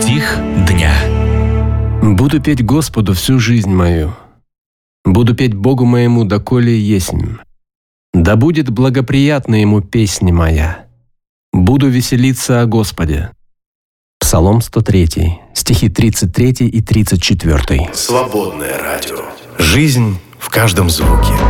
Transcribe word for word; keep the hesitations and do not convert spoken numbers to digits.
Стих дня. Буду петь Господу всю жизнь мою, буду петь Богу моему, доколе есмь. Да будет благоприятна Ему песня моя, буду веселиться о Господе. Псалом сто три, стихи тридцать три и тридцать четыре. Свободное радио. Жизнь в каждом звуке.